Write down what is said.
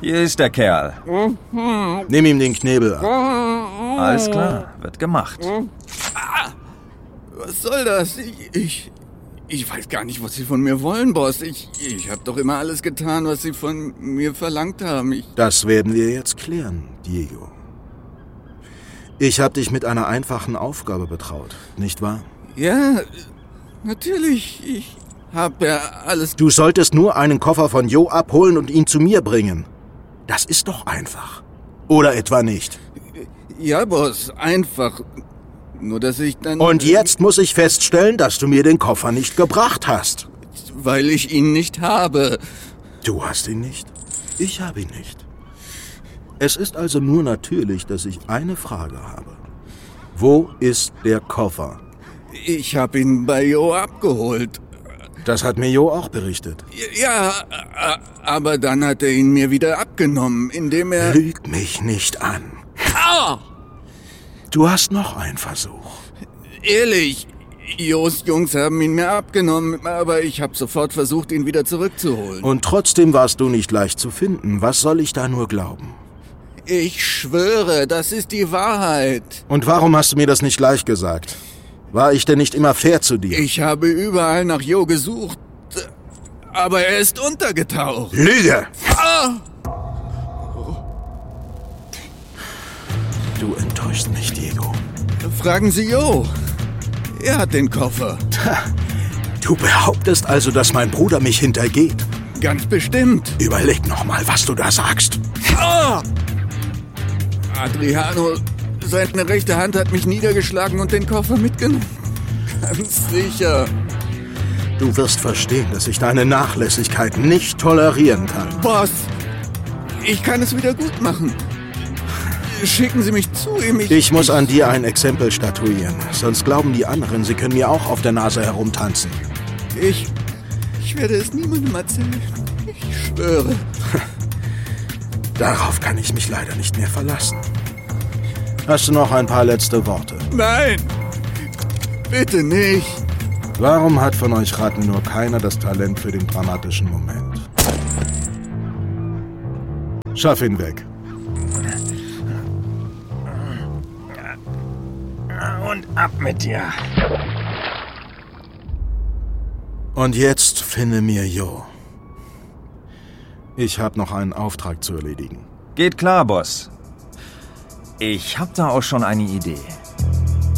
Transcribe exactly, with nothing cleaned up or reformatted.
Hier ist der Kerl. Nimm ihm den Knebel ab. Alles klar, wird gemacht. Ah, was soll das? Ich, ich, ich weiß gar nicht, was Sie von mir wollen, Boss. Ich, ich habe doch immer alles getan, was Sie von mir verlangt haben. Ich Das werden wir jetzt klären, Diego. Ich habe dich mit einer einfachen Aufgabe betraut, nicht wahr? Ja, natürlich. Ich habe ja alles... Du solltest nur einen Koffer von Jo abholen und ihn zu mir bringen. Das ist doch einfach. Oder etwa nicht? Ja, Boss, einfach. Nur, dass ich dann... Und jetzt muss ich feststellen, dass du mir den Koffer nicht gebracht hast. Weil ich ihn nicht habe. Du hast ihn nicht? Ich habe ihn nicht. Es ist also nur natürlich, dass ich eine Frage habe. Wo ist der Koffer? Ich habe ihn bei Jo abgeholt. Das hat mir Jo auch berichtet. Ja, aber dann hat er ihn mir wieder abgenommen, indem er... Lüg mich nicht an. Ah! Du hast noch einen Versuch. Ehrlich, Jos Jungs haben ihn mir abgenommen, aber ich habe sofort versucht, ihn wieder zurückzuholen. Und trotzdem warst du nicht leicht zu finden. Was soll ich da nur glauben? Ich schwöre, das ist die Wahrheit. Und warum hast du mir das nicht gleich gesagt? War ich denn nicht immer fair zu dir? Ich habe überall nach Jo gesucht, aber er ist untergetaucht. Lüge! Ah! Du enttäuschst mich, Diego. Fragen Sie Jo. Er hat den Koffer. Du behauptest also, dass mein Bruder mich hintergeht? Ganz bestimmt. Überleg noch mal, was du da sagst. Ah! Adriano, seine rechte Hand hat mich niedergeschlagen und den Koffer mitgenommen. Ganz sicher. Du wirst verstehen, dass ich deine Nachlässigkeit nicht tolerieren kann. Boss, ich kann es wieder gut machen. Schicken Sie mich zu ihm. Ich, ich muss an dir ein Exempel statuieren. Sonst glauben die anderen, sie können mir auch auf der Nase herumtanzen. Ich... Ich werde es niemandem erzählen. Ich schwöre. Darauf kann ich mich leider nicht mehr verlassen. Hast du noch ein paar letzte Worte? Nein! Bitte nicht! Warum hat von euch Ratten nur keiner das Talent für den dramatischen Moment? Schaff ihn weg. Und ab mit dir. Und jetzt finde mir Jo. Ich habe noch einen Auftrag zu erledigen. Geht klar, Boss. Ich hab da auch schon eine Idee.